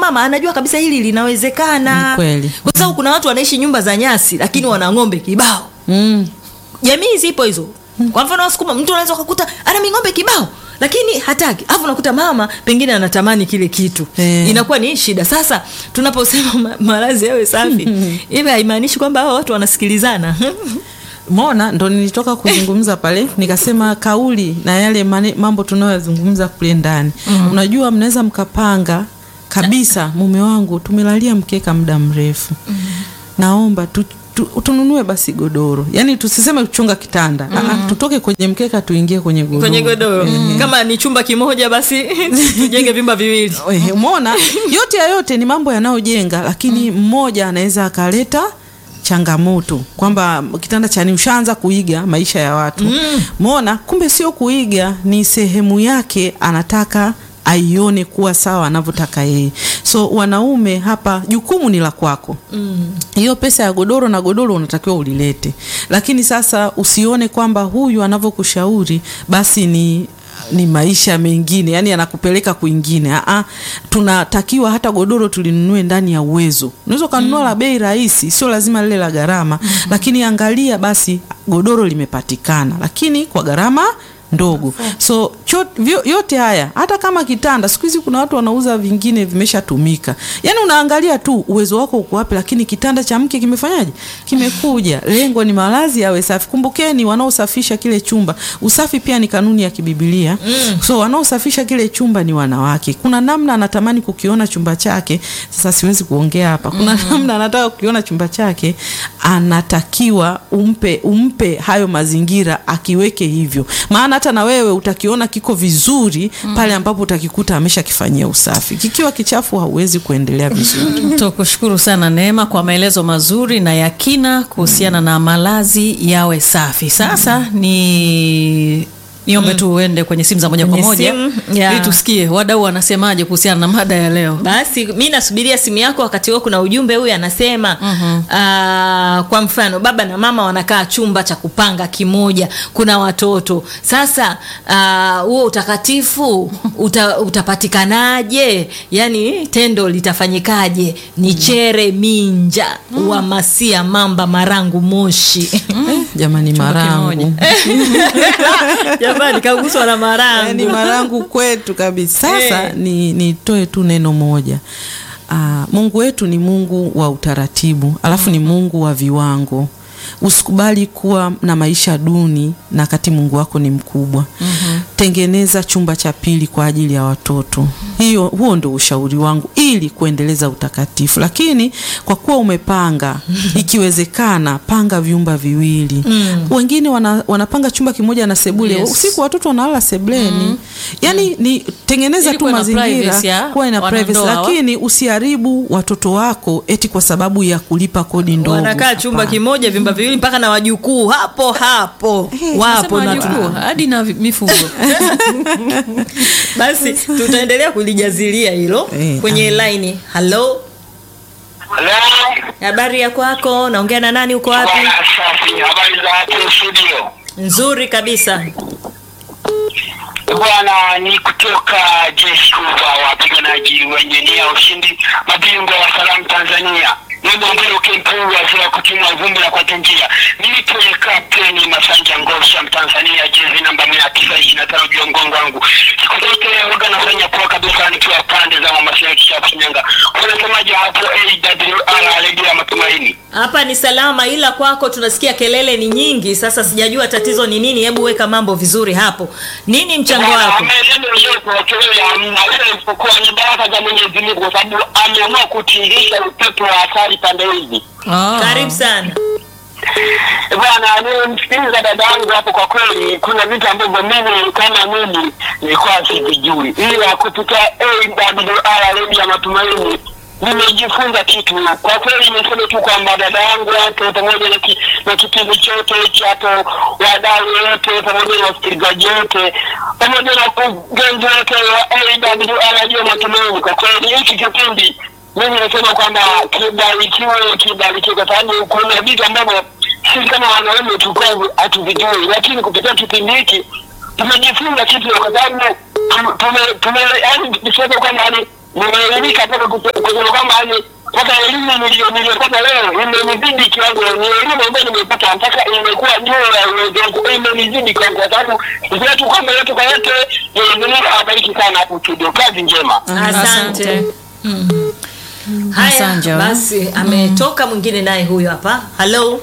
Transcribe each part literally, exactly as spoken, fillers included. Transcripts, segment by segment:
mama anajua kabisa hili linawezekana. Kweli. Kwa sababu kuna watu wanaishi nyumba za nyasi lakini wana ng'ombe kibao. Mm. Jamii zipo hizo. Kwa mfano Wasukuma, mtu anaweza kukuta ana ng'ombe kibao lakini hataki. Alafu unakuta mama pengine anatamani kile kitu. Eh. Inakuwa ni shida. Sasa tunaposema ma- malazi yawe safi, hivi haimaanishi kwamba hao watu wanasikilizana. Mona ndo nilitoka kuzungumza pale nikasema kauli na yale mane, mambo tunayozungumza kule ndani. Mm-hmm. Unajua mnaweza mkapanga kabisa, mume wangu tumelalia mkeka muda mrefu. Mm-hmm. Naomba tu, tu, tununue basi godoro. Yaani tusiseme kuchunga kitanda. Mm-hmm. Aa, tutoke kwenye mkeka tuingie kwenye godoro. Kwenye godoro. Mm-hmm. Kama ni chumba kimoja basi tujenge vyumba viwili. Umeona? Yote ya yote ni mambo yanayojenga, lakini mm. mmoja anaweza akaleta changamoto kwamba kitanda chani ushaanza kuiga maisha ya watu. Umeona? Mm. Kumbe sio kuiga, ni sehemu yake anataka aione kuwa sawa anavyotaka yeye. So wanaume hapa jukumu ni la kwako. Hiyo mm. pesa ya godoro na godoro unatakiwa ulilete. Lakini sasa usione kwamba huyu anavyokushauri basi ni ni maisha mengine, yani anakupeleka kwingine. Ah, tunatakiwa hata godoro tulinunue ndani ya uwezo. Unaweza kununua mm. la bei rahisi, sio lazima lile la gharama, mm-hmm. lakini angalia basi godoro limepatikana lakini kwa gharama ndogo. So chot, vyo, yote haya hata kama kitanda siku hizi kuna watu wanauza vingine vimeshatumika. Yaani unaangalia tu uwezo wako uko wapi, lakini kitanda cha mke kimefanyaje? Kimekuja. Lengo ni malazi yawe safi. Kumbukeni wanaosafisha kile chumba. Usafi pia ni kanuni ya kibiblia. Mm. So wanaosafisha kile chumba ni wanawake. Kuna namna anatamani kukiona chumba chake. Sasa siwezi kuongea hapa. Kuna mm-hmm. namna anataka kukiona chumba chake, anatakiwa umpe umpe hayo mazingira akiweke hivyo. Maana hata na wewe utakiona kiko vizuri mm. pale ambapo utakikuta ameshakifanyia usafi. Kikiwa kichafu hauwezi kuendelea vizuri. Tukushukuru sana Neema kwa maelezo mazuri na yakina kuhusiana mm. na malazi yawe safi. Sasa mm. ni niombe mm. tu uende kwenye simu za moja kwa moja ili tusikie wadau wanasemaje kuhusiana na mada ya leo. Basi mimi nasubiria simu yako. Wakati huo kuna ujumbe huyu anasema mm-hmm. uh, kwa mfano baba na mama wanakaa chumba cha kupanga kimoja, kuna watoto. Sasa huo uh, utakatifu uta, utapatikanaje? Yani tendo litafanyikaje? Ni chere minja mm. wa Masia Mamba Marangu Moshi. Mm. Jamani Marangu. Jamani kaguswa na Marangu. Yaani Marangu kwetu kabisa. Sasa hey. ni nitoe tu neno moja. Uh, Mungu wetu ni Mungu wa utaratibu, alafu mm-hmm. ni Mungu wa viwango. Usikubali kuwa na maisha duni na kati Mungu wako ni mkubwa. Mm-hmm. Tengeneza chumba cha pili kwa ajili ya watoto. Mm-hmm. Hiyo huo ndio ushauri wangu ili kuendeleza utakatifu. Lakini kwa kuwa umepanga, mm-hmm. ikiwezekana panga vyumba viwili. Mm-hmm. Wengine wana, wanapanga chumba kimoja na sebule. Yes. Usiku watoto wanalala sebuleni. Mm-hmm. Yaani ni tengeneza ili tu mazingira kuwa ina privacy, lakini usiharibu watoto wako eti kwa sababu ya kulipa kodi ndogo. Wanakaa chumba kimoja vyumba viwili mpaka na wajukuu hapo hapo. Hey, wapo na wajukuu hadi na mifugo. Basi tutaendelea kulijazilia hilo. Hey, kwenye um. line. Hello. Hello. Habari ya kwako? Naongea na nani, uko wapi? Safi, habari za hapo studio? Nzuri kabisa. Bwana ni kutoka jeshi kubwa wapiganaji wenye nia ushindi, mabingwa wa salamu Tanzania. Mungu mbele ukimpunga sila kutimwa vumbi la kwa tenjia. Nilipoe kapteni Masanja Ngosha Mtanzania, jezi namba mia tisa ishirini na tano jiongongo wangu. Siku zote huwa nafanya kwa kabisa nikiwa pande za Mashariki ya Shinyanga. Unasemaje hapo A W R Radio ya Matumaini? Hapa ni salama, ila kwako tunasikia kelele ni nyingi. Sasa sijajua tatizo ni nini. Hebu weka mambo vizuri hapo. Nini mchango wako? Kwa baraka za Mwenyezi Mungu kwa sababu ameamua kutirisha upepo wa hatari pande hizi. Ah. Karibu sana. Bwana, leo msikiliza dada yangu hapo, kwa kweli kuna vitu ambavyo mimi kama mimi nilikuwa sijui. Ila kupitia A W R Radio ya Matumaini nimejifunza kitu. Kwa kweli nimesema tu kwamba dada yangu hapo pamoja na ki, na kipindi chote chapo wadau wote pamoja na wasikilizaji wote pamoja na kugenzi wote wa A W R Radio ya Matumaini, kwa kweli hiki kipindi mimi nasema kwamba kibarikiwe kibarikiwe, kwa sababu kuna vitu ambavyo sisi kama wanaume tukao hatuvijui, lakini kupitia kipindi hiki tumejifunza kitu, kwa sababu tume tume yaani nisema kwamba nimeelimika mpaka kusema kwamba yani mpaka elimu nilio nilipata leo imenizidi kiwango, ni elimu ambayo nimepata mpaka imekuwa juu ya uwezo wangu, imenizidi kwa sababu sisi tu kwamba yote kwa yote Mungu awabariki sana hapo studio. Kazi njema. Asante. Mm. Haya, Asante. basi ametoka mwingine naye huyo hapa. Hello.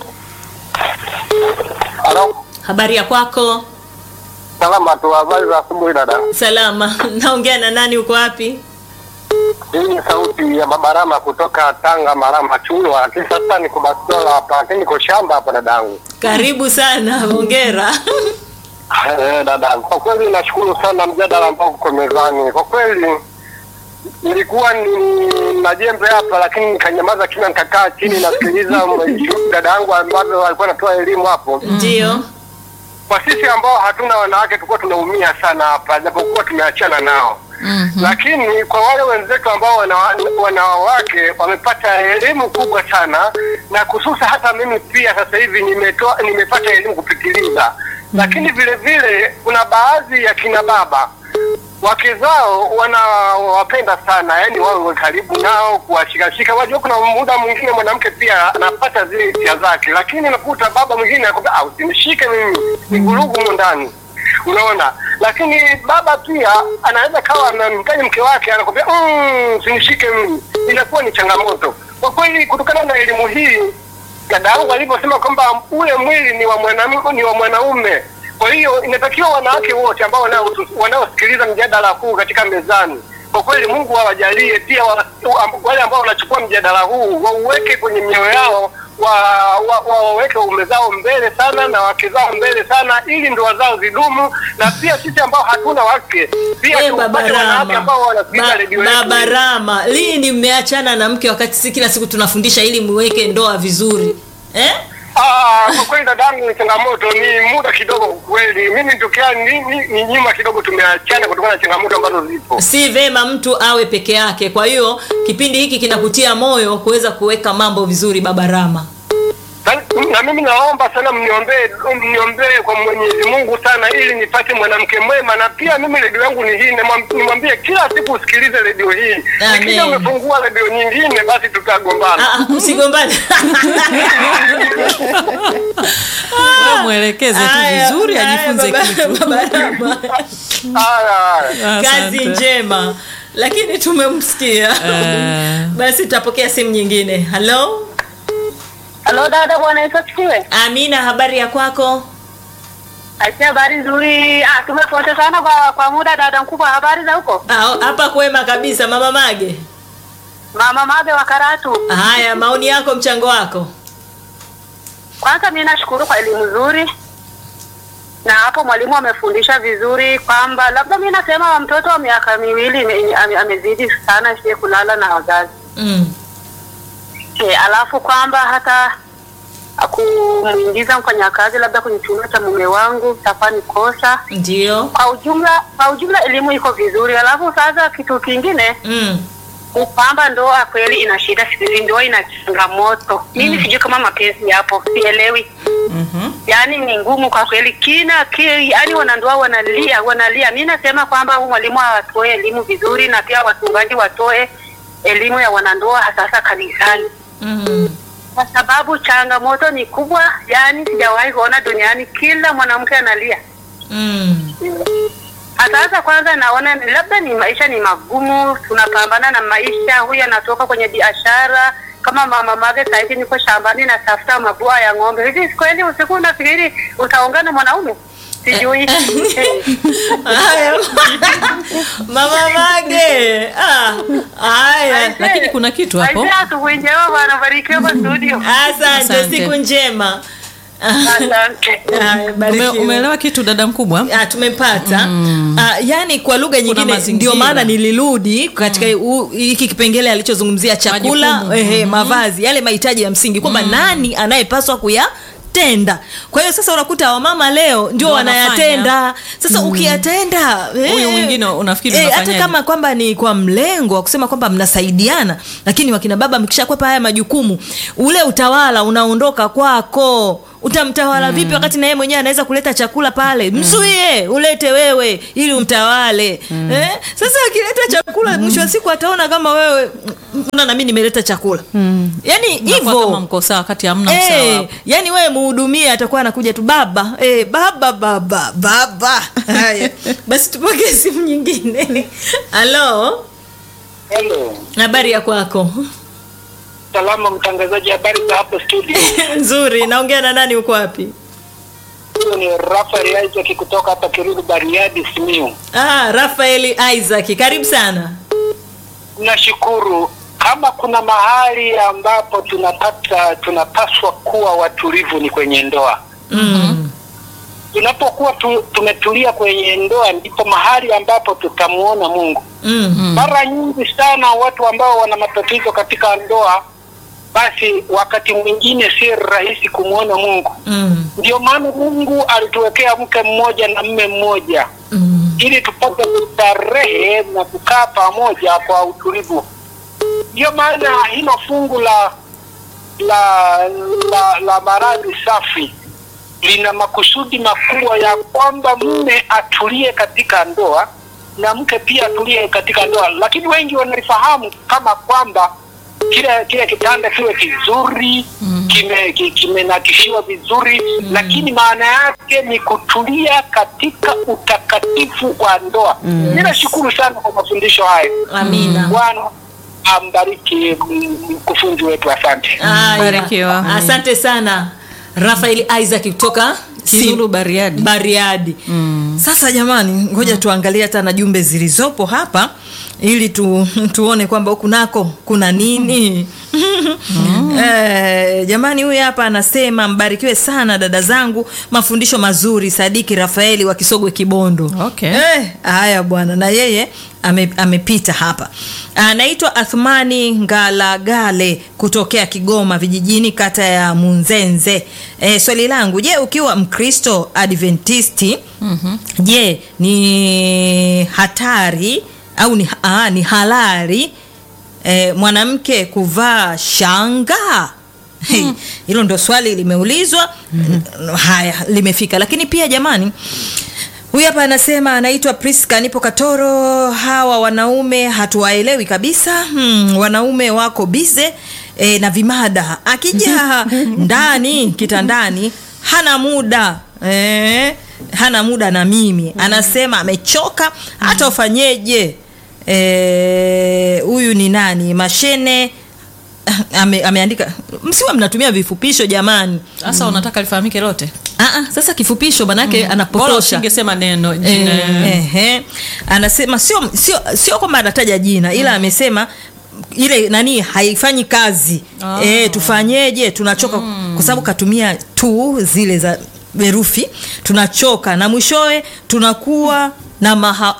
Hello. Habari ya kwako? Salama tu, habari za asubuhi dada. Salama. Naongea na nani, uko wapi? Hii ni sauti ya Mabarama kutoka Tanga, Marama Chulwa. Lakini sasa niko Bastola hapa, lakini niko shamba hapa dadangu. Karibu sana, hongera. Eh, dada, kwa kweli nashukuru sana mjadala ambao uko mezani. Kwa kweli nilikuwa ni na jembe hapa, lakini nikanyamaza kimya, nikakaa chini nasikiliza dada yangu ambao alikuwa anatoa elimu hapo. Ndio. Kwa sisi ambao hatuna wanawake tulikuwa tunaumia sana hapa, japokuwa tumeachana nao. Mm-hmm. Lakini kwa wale wenzetu ambao wanawake wamepata elimu kubwa sana, na kususa hata mimi pia sasa hivi nimetoa nimepata elimu kupitiliza. Mm-hmm. Lakini vile vile kuna baadhi ya kina baba wake zao wanawapenda sana, yani wao karibu nao kuwashikashika. Wajua kuna muda mwingine mwanamke pia anapata zile hisia zake, lakini unakuta baba mwingine anakuambia ah, usinishike mimi, ni vurugu ndani. Unaona? Lakini baba pia anaweza kawa anamkanya mke wake, anakuambia mmm, usinishike mimi. Inakuwa ni changamoto. Kwa kweli kutokana na elimu hii, dada wangu aliposema kwamba ule mwili ni wa mwanamke, ni wa mwanaume. Kwa hiyo inatakiwa wanawake wote ambao wanaosikiliza mjadala huu katika mezani, kwa kweli Mungu awajalie pia wale ambao wanachukua mjadala huu wauweke kwenye mioyo yao, waweke wa, wa waume zao mbele sana na wake zao mbele sana, ili ndoa zao zidumu. Na pia sisi ambao hatuna wake pia Hey, tupate wanawake ambao wanasikiliza redio yetu. Baba Rama, lini mmeachana na mke wakati si kila siku tunafundisha ili muweke ndoa vizuri? Eh? Ah, kwa kweli dadangu ni changamoto, ni muda kidogo kweli. Mimi nitokea ni, ni, ni nyuma kidogo tumeachana kutokana na changamoto ambazo zipo. Si vema mtu awe peke yake. Kwa hiyo kipindi hiki kinakutia moyo kuweza kuweka mambo vizuri, Baba Rama. Na mimi naomba sana mniombee mniombee kwa Mwenyezi Mungu sana ili nipate mwanamke mwema. Na pia mimi redio yangu ni hii, nimwambie kila siku usikilize redio hii. Nikija umefungua redio nyingine basi tutagombana. Ah, usigombane. Wewe mwelekeze tu vizuri ajifunze kitu. Kazi njema. Lakini tumemsikia. Uh. Basi tutapokea simu nyingine. Hello? Halo dada, bwana Yesu asifiwe. Amina, habari ya kwako? Aisha, habari nzuri. Ah, tumepotea sana kwa kwa muda dada mkubwa, habari za huko? Ah, hapa kwema kabisa. Mama Mage. Mama Mage wa Karatu. Haya, maoni yako, mchango wako. Kwanza mimi nashukuru kwa elimu nzuri. Na hapo mwalimu amefundisha vizuri kwamba labda mimi nasema wa mtoto wa miaka miwili amezidi sana sie kulala na wazazi. Mm. E, alafu kwamba hata kumuingiza mfanyakazi labda kwenye chumba cha mume wangu itakuwa ni kosa. Ndio. Kwa ujumla, kwa ujumla elimu iko vizuri. Alafu sasa kitu kingine, mm. kwamba ndoa kweli ina shida, sisi ndoa ina changamoto. Mm. Mimi sijui kama mapenzi yapo, sielewi. Mhm. Yaani ni ngumu kwa kweli. Kina ki, yaani wanandoa wanalia, wanalia. Mimi nasema kwamba mwalimu atoe elimu vizuri na pia wachungaji watoe elimu ya wanandoa hasa kanisani. Mm. Kwa sababu changamoto ni kubwa, yani sijawahi kuona duniani kila mwanamke analia. Mm. Hata kwanza naona labda ni maisha ni magumu, tunapambana na maisha. Huyu anatoka kwenye biashara kama Mama Mage, sasa hivi niko shambani na tafuta mabua ya ng'ombe. Hivi kweli usiku unafikiri utaongana mwanaume? Sijui. Haya. Mama Mage. Ah, haya. Lakini kuna kitu hapo. Aisha, tuwenjeo bwana, barikiwa kwa studio. Asante, siku njema. Ume, umeelewa kitu dada mkubwa? Ah, tumepata. Mm. Ah, yani kwa lugha nyingine ndio maana nilirudi katika hiki mm. kipengele alichozungumzia chakula, ehe, mm. mavazi, yale mahitaji ya msingi kwamba mm. nani anayepaswa kuya tenda. Kwa hiyo sasa unakuta wamama leo ndio wanayatenda. Sasa mm. ukiyatenda huyu eh, mwingine unafikiri eh, hata kama kwamba ni kwa mlengo wa kusema kwamba mnasaidiana, lakini wakina baba mkishakwepa haya majukumu, ule utawala unaondoka kwako. utamtawala vipi wakati na yeye mwenyewe anaweza kuleta chakula pale? Mzuie, ulete wewe ili umtawale. Eh? Sasa akileta chakula mwisho wa siku ataona kama wewe mbona na mimi nimeleta chakula. Yaani hivyo kama mko sawa wakati hamna Eh, usawa. yani wewe muhudumie atakuwa anakuja tu baba, eh, baba baba baba. Haya. Basi tupokee simu nyingine. Halo. Hello. Habari ya kwako? Salama mtangazaji, habari za hapo studio? Nzuri, naongea na nani, uko wapi? Huyo ni Rafael Isaac kutoka hapa Kiruru Bariadi Simiyu. Ah, Rafael Isaac, karibu sana. Nashukuru. Kama kuna mahali ambapo tunapata tunapaswa kuwa watulivu ni kwenye ndoa. Mm. Tunapokuwa tu, tumetulia kwenye ndoa ndipo mahali ambapo tutamuona Mungu. Mm. Mara nyingi sana watu ambao wana matatizo katika ndoa, basi wakati mwingine si rahisi kumuona Mungu. Mm. Ndio maana Mungu alituwekea mke mmoja na mume mmoja. Mm. Ili tupate kustarehe na kukaa pamoja kwa utulivu. Ndio maana hilo fungu la la la, la maradhi safi lina makusudi makubwa ya kwamba mume atulie katika ndoa na mke pia atulie katika ndoa, lakini wengi wanalifahamu kama kwamba kile kile kitanda kiwe kizuri, mm. kime kimenakishiwa vizuri, mm. lakini maana yake ni kutulia katika utakatifu wa ndoa. Mm. Ninashukuru sana kwa mafundisho haya. Amina. Bwana ambariki mkufunzi wetu, asante. Barikiwa. Asante sana Rafael Isaac kutoka Kiruru Bariadi. Bariadi. Mm. Sasa jamani, ngoja mm. tuangalie hata na jumbe zilizopo hapa ili tu, tuone kwamba huku nako kuna nini. Mm. Eh, jamani, huyu hapa anasema mbarikiwe sana dada zangu, mafundisho mazuri. Sadiki Rafaeli wa Kisogwe Kibondo. Okay. Eh, haya bwana, na yeye ame, amepita hapa. Anaitwa Athmani Ngalagale kutokea Kigoma vijijini, kata ya Munzenze. Eh, swali langu, je, ukiwa Mkristo Adventisti, mm-hmm. je, ni hatari au ni, aa, ni halali e, mwanamke kuvaa shanga? Hilo mm. ndio swali limeulizwa. Mm-hmm. Haya, limefika. Lakini pia jamani, huyu hapa anasema anaitwa Priska, nipo Katoro. Hawa wanaume hatuwaelewi kabisa. Hmm, wanaume wako bize e, na vimada. Akija ndani kitandani hana muda e, hana muda na mimi. Anasema amechoka hata ufanyeje. Huyu e, ni nani? Mashene ame, ameandika. Msiwe mnatumia vifupisho jamani. Sasa mm. unataka lifahamike lote? Ah ah, sasa kifupisho manake mm. anapotosha. Ungesema neno jina. Eh, eh. Anasema sio sio sio kwamba anataja jina, ila mm. amesema ile nani haifanyi kazi. Oh. Eh, tufanyeje? Tunachoka mm. kwa sababu katumia tu zile za herufi. Tunachoka na mwishowe tunakuwa na maha,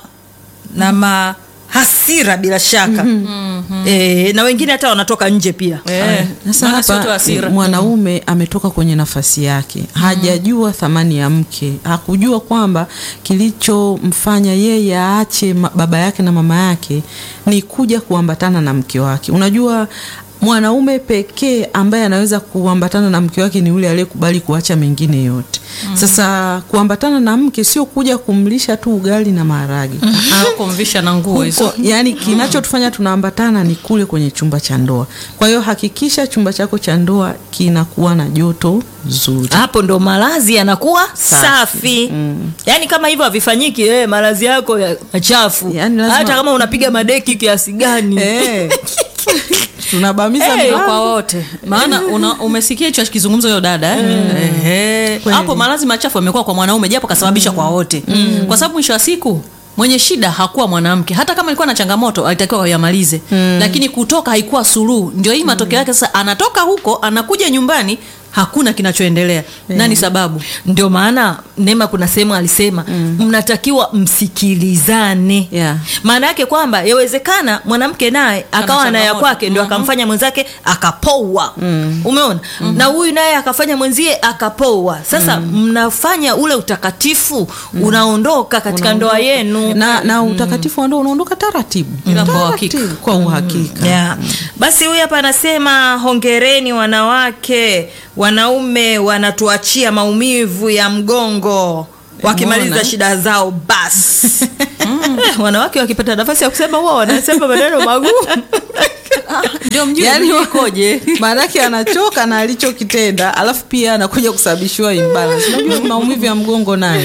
na ma hasira bila shaka. Mm-hmm. E, na wengine hata wanatoka nje pia. E, sasa hapa mwanaume ametoka kwenye nafasi yake. Hajajua thamani ya mke. Hakujua kwamba kilichomfanya yeye aache baba yake na mama yake ni kuja kuambatana na mke wake. Unajua mwanaume pekee ambaye anaweza kuambatana na mke wake ni yule aliyekubali kuacha mengine yote. Mm. Sasa kuambatana na mke sio kuja kumlisha tu ugali na maharage. Mm-hmm. Au kumvisha na nguo hizo. Yaani kinachotufanya tunaambatana ni kule kwenye chumba cha ndoa. Kwa hiyo hakikisha chumba chako cha ndoa kinakuwa na joto zuri. Hapo ndo malazi yanakuwa safi. safi. Mm. Yaani kama hivyo havifanyiki, eh, malazi yako ya chafu. Yani lazima... hata kama unapiga madeki kiasi gani. Eh. Tunabamiza hey, kwa wote. Maana una, umesikia hicho kizungumzo hiyo dada eh? Mm. Eh, hapo malazi machafu yamekuwa kwa mwanaume japo kasababisha mm. kwa wote. Mm. Kwa sababu mwisho wa siku mwenye shida hakuwa mwanamke. Hata kama alikuwa na changamoto alitakiwa yamalize. Mm. Lakini kutoka haikuwa suluhu. Ndio hii matokeo yake sasa anatoka huko anakuja nyumbani hakuna kinachoendelea. Yeah. Nani sababu? Ndio maana Neema kuna sehemu alisema mm. mnatakiwa msikilizane. Yeah. Maana yake kwamba yawezekana mwanamke naye akawa na ya kwake ndio mm-hmm. akamfanya mwenzake akapoa. Mm. Umeona? Mm-hmm. Na huyu naye akafanya mwenzie akapoa. Sasa mm. mnafanya ule utakatifu mm. unaondoka katika Una ndoa yenu. Na na utakatifu wa ndoa unaondoka taratibu. Mm. Kwa uhakika. Kwa uhakika. Yeah. Basi huyu hapa anasema hongereni wanawake, wanaume wanatuachia maumivu ya mgongo wakimaliza Mbona? shida zao basi. Eh, wanawake wakipata nafasi ya kusema wao wanasema maneno magumu. Ndio mjui Yani yani ikoje? maanake anachoka na alichokitenda, alafu pia anakuja kusababishiwa imbalance. Unajua maumivu ya mgongo naye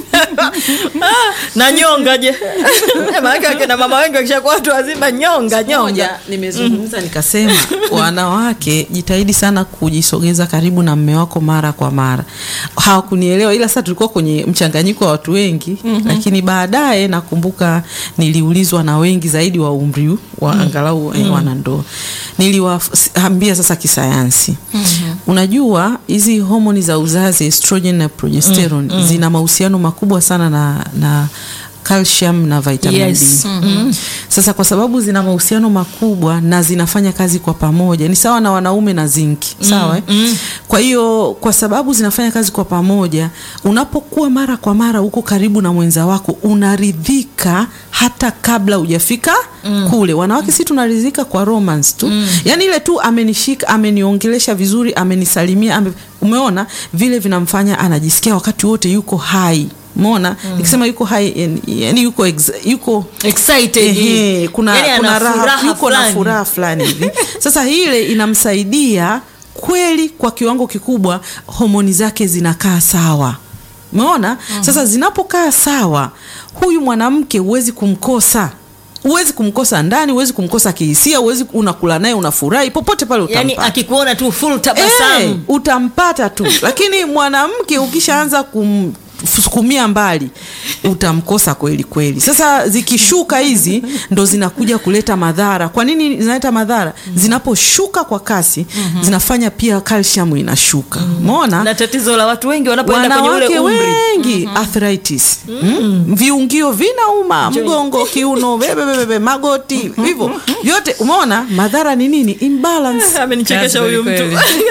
Na nyonga je? Maana yake na mama wengi wakishakuwa watu wazima nyonga nyonga. moja nimezungumza nikasema, wanawake jitahidi sana kujisogeza karibu na mume wako mara kwa mara. Hawakunielewa, ila sasa tulikuwa kwenye mchanganyiko wa watu wengi, mm-hmm. lakini baadaye nakumbuka niliulizwa na wengi zaidi wa umri wa angalau mm-hmm. wanandoa. Niliwaambia sasa kisayansi. Mm-hmm. Unajua hizi homoni za uzazi estrogen na progesterone mm-hmm. zina mahusiano makubwa sana na na calcium na vitamin Yes. D. Mm-hmm. Sasa kwa sababu zina mahusiano makubwa na zinafanya kazi kwa pamoja, ni sawa na wanaume na zinki, sawa eh? Mm-hmm. Kwa hiyo kwa sababu zinafanya kazi kwa pamoja, unapokuwa mara kwa mara uko karibu na mwenza wako, unaridhika hata kabla hujafika mm. kule. Wanawake si tunaridhika kwa romance tu. Mm. Yaani ile tu amenishika, ameniongelesha vizuri, amenisalimia, ame, umeona vile vinamfanya anajisikia wakati wote yuko hai. Umeona? Mm. Nikisema yuko hai, yani yuko ex, yuko excited. Ehe, kuna Yani kuna raha, furaha yuko na fulani. furaha fulani hivi. Sasa ile inamsaidia kweli kwa kiwango kikubwa, homoni zake zinakaa sawa. Umeona? Mm-hmm. Sasa zinapokaa sawa, huyu mwanamke huwezi kumkosa. Huwezi kumkosa ndani, huwezi kumkosa kihisia, huwezi, unakula naye unafurahi popote pale utampata. Yani akikuona tu full tabasamu. Eh, utampata tu. Lakini mwanamke ukishaanza kum sukumia mbali utamkosa kweli kweli. Sasa zikishuka hizi ndo zinakuja kuleta madhara. Kwa nini zinaleta madhara? Zinaposhuka kwa kasi, mm-hmm. zinafanya pia calcium inashuka. Umeona? Mm-hmm. Na tatizo la watu wengi wanapoenda kwenye ule umri, wengi mm-hmm. arthritis. Mm-hmm. Viungio vinauma, mgongo, kiuno, bebe bebe, magoti, hivyo. Vyote umeona? Madhara ni nini? Imbalance. Amenichekesha huyu mtu.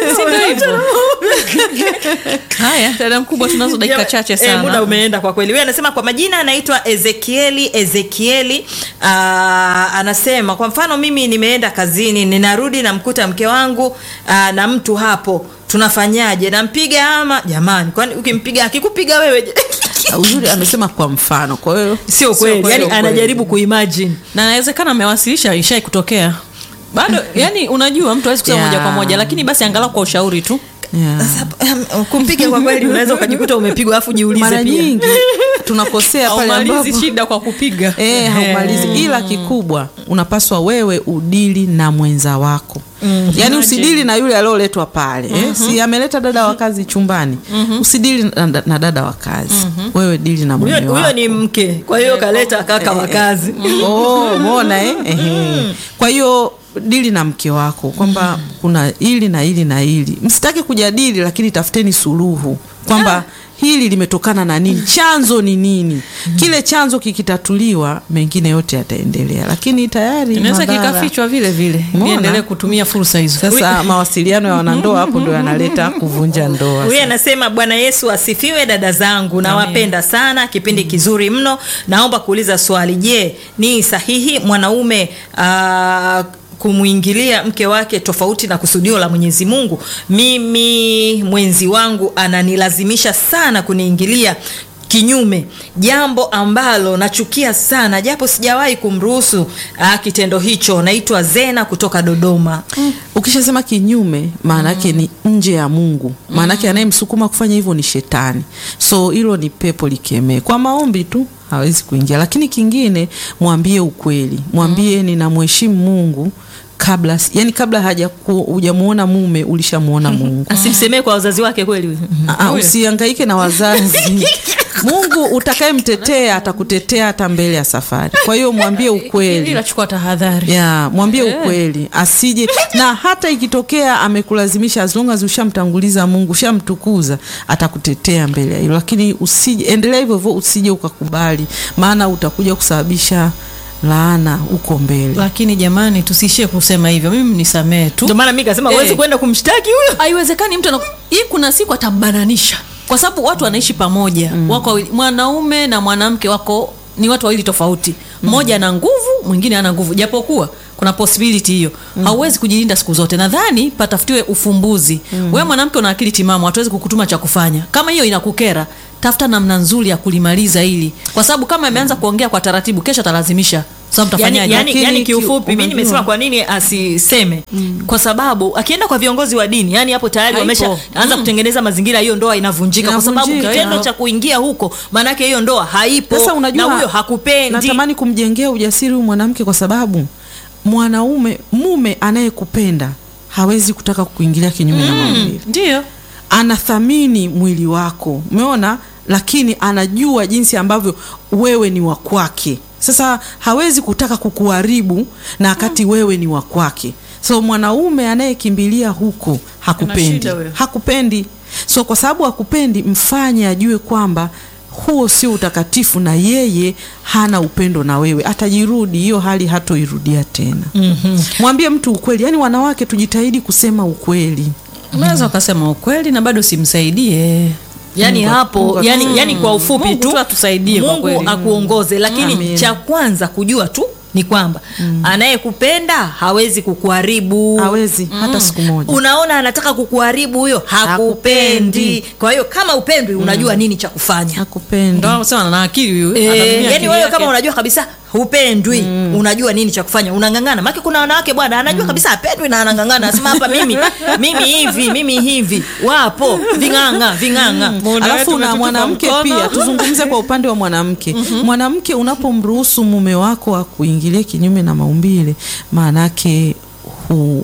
Haya, dada mkubwa, tunazo dakika chache sana. Eh, muda umeenda kwa kweli. Wewe anasema kwa majina anaitwa Ezekieli Ezekieli. Aa, anasema kwa mfano mimi nimeenda kazini, ninarudi namkuta mke wangu aa, na mtu hapo. Tunafanyaje? Nampiga ama jamani? Kwani ukimpiga akikupiga wewe? Uzuri amesema kwa mfano. Kwa hiyo sio kweli. Yani anajaribu kuimagine. Na inawezekana amewasilisha ishai kutokea. Bado yani unajua mtu hawezi kusema yeah. moja kwa moja, lakini basi angalau kwa ushauri tu. Yeah. Um, kumpiga kwa kweli unaweza ukajikuta umepigwa afu jiulize pia. Mara nyingi tunakosea pale ambapo haumalizi shida kwa kupiga. Eh, haumalizi. Ila kikubwa unapaswa wewe udili na mwenza wako. Mm, yaani usidili na yule alioletwa pale. Mm-hmm. Eh, si ameleta dada wa kazi chumbani. Mm-hmm. Usidili na, na dada wa kazi. Mm-hmm. Wewe dili na mume wako. Huyo ni mke. Kwa hiyo kaleta kaka wa kazi. Oh, umeona eh? Eh. Kwa hiyo dili na mke wako kwamba mm. kuna hili na hili na hili. Msitaki kujadili, lakini tafuteni suluhu kwamba hili limetokana na nini, chanzo ni nini. Kile chanzo kikitatuliwa, mengine yote yataendelea. Lakini tayari inaweza kikafichwa vile vile. Niendelee kutumia fursa hizo. Sasa mawasiliano ya wanandoa hapo ndio yanaleta kuvunja ndoa. Huyu anasema Bwana Yesu asifiwe dada zangu, nawapenda sana, kipindi kizuri mno. Naomba kuuliza swali, je, ni sahihi mwanaume aa, kumuingilia mke wake tofauti na kusudio la Mwenyezi Mungu? Mimi mwenzi wangu ananilazimisha sana kuniingilia kinyume, jambo ambalo nachukia sana, japo sijawahi kumruhusu kitendo hicho. Naitwa Zena kutoka Dodoma. Mm. Ukishasema kinyume, maana yake mm. ni nje ya Mungu. Maana yake mm. anayemsukuma kufanya hivyo ni shetani. So hilo ni pepo likemee. Kwa maombi tu hawezi kuingia. Lakini kingine, mwambie ukweli. Mwambie mm. ninamheshimu Mungu. Kabla yani kabla haja hujamuona mume ulishamuona Mungu. Asimsemee kwa wazazi wake kweli. Ah, usihangaike na wazazi. Mungu utakayemtetea atakutetea hata mbele ya safari. Kwa hiyo mwambie ukweli. Ila chukua tahadhari. Yeah, mwambie yeah. ukweli. Asije na hata ikitokea amekulazimisha, as long as ushamtanguliza Mungu, ushamtukuza, atakutetea mbele ya hilo. Lakini usije endelea hivyo hivyo, usije ukakubali, maana utakuja kusababisha laana uko mbele. Lakini jamani, tusishie kusema hivyo. Mimi nisamee tu. Ndio maana mimi kasema huwezi hey. kwenda kumshtaki huyo. Haiwezekani mtu hii kuna siku atabananisha. Kwa sababu watu wanaishi pamoja. Mm. Wako mwanaume na mwanamke wako ni watu wawili tofauti. Mmoja ana nguvu, mwingine ana nguvu. Japokuwa kuna possibility hiyo. Mm. Hauwezi kujilinda siku zote. Nadhani patafutiwe ufumbuzi. Mm. Wewe mwanamke una akili timamu, hatuwezi kukutuma cha kufanya. Kama hiyo inakukera, tafuta namna nzuri ya kulimaliza hili. Kwa sababu kama ameanza kuongea kwa taratibu, kesho atalazimisha. Sasa mtafanyaje? Yani, yani, yani kiufupi mimi unajua, nimesema kwa nini asiseme? Mm. Kwa sababu akienda kwa viongozi wa dini, yani hapo tayari wamesha anza mm. kutengeneza mazingira, hiyo ndoa inavunjika, kwa sababu kitendo cha kuingia huko maana yake hiyo ndoa haipo. Sasa unajua, na huyo hakupendi. Natamani kumjengea ujasiri huyu mwanamke, kwa sababu mwanaume mume anayekupenda hawezi kutaka kuingilia kinyume mm. na maumbile. Ndio. Anathamini mwili wako. Umeona? Lakini anajua jinsi ambavyo wewe ni wa kwake. Sasa hawezi kutaka kukuharibu na wakati mm. wewe ni wa kwake. So mwanaume anayekimbilia huko hakupendi. Hakupendi. So kwa sababu hakupendi, mfanye ajue kwamba huo sio utakatifu na yeye hana upendo na wewe. Atajirudi, hiyo hali hatoirudia tena. Mm-hmm. Mwambie mtu ukweli. Yaani wanawake tujitahidi kusema ukweli. Unaweza mm-hmm. ukasema ukweli na bado simsaidie. Yani Mungu, hapo Mungu, yani, mm, yani kwa ufupi Mungu tu atusaidie, Mungu kwa kweli akuongoze, lakini Amen. Cha kwanza kujua tu ni kwamba mm. anayekupenda hawezi kukuharibu, hawezi mm. hata siku moja. Unaona anataka kukuharibu, huyo hakupendi. Kwa hiyo kama upendwi unajua mm. nini cha kufanya. Hakupendi. Ndio unasema ana akili huyo. E, yani wewe kama unajua kabisa hupendwi mm. unajua nini cha kufanya, unangangana. Maana kuna wanawake bwana anajua mm. kabisa hapendwi na anangangana, anasema hapa mimi mimi hivi mimi hivi, wapo vinganga vinganga. Mm. Alafu na mwanamke pia tuzungumze kwa upande wa mwanamke. Mm-hmm. Mwanamke unapomruhusu mume wako akuingilie kinyume na maumbile, maana yake hu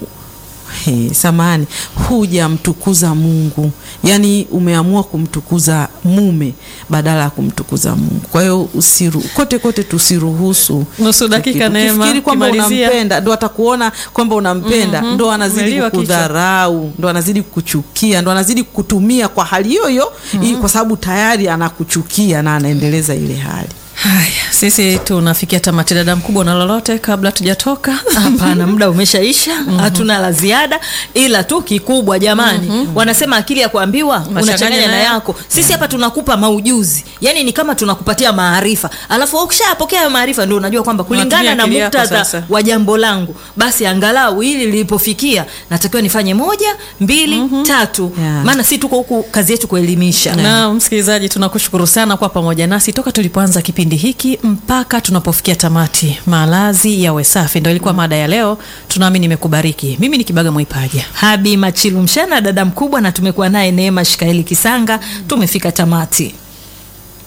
He, samani huja mtukuza Mungu. Yani umeamua kumtukuza mume badala ya kumtukuza Mungu. Kwa hiyo usiru kote kote tusiruhusu. Nusu dakika Neema. Ukifikiri kwamba unampenda ndo atakuona kwamba unampenda, mm-hmm. ndo anazidi kukudharau, ndo anazidi kukuchukia, ndo anazidi kukutumia kwa hali hiyo hiyo, mm-hmm. kwa sababu tayari anakuchukia na anaendeleza ile hali. Haya, sisi tunafikia tamati. Dada mkubwa, na lolote kabla tujatoka? Hapana, muda umeshaisha. Hatuna mm-hmm. la ziada, ila tu kikubwa jamani, mm-hmm. wanasema akili ya kuambiwa unachanganya na yako. Sisi hapa tunakupa maujuzi, yani ni kama tunakupatia maarifa, alafu ukishapokea hayo maarifa ndio unajua kwamba kulingana na muktadha wa jambo langu, basi angalau hili lilipofikia natakiwa nifanye moja, mbili, mm-hmm. tatu. Yeah. Maana si tuko huku kazi yetu kuelimisha. Na msikilizaji, tunakushukuru sana kwa pamoja nasi toka tulipoanza kipindi hiki mpaka tunapofikia tamati. Malazi yawe safi ndio ilikuwa mada ya leo. Tunaamini imekubariki. Mimi ni Kibaga Mwaipaja, Habi Machilu Mshana, dada mkubwa, na tumekuwa naye Neema Shikaeli Kisanga. Tumefika tamati.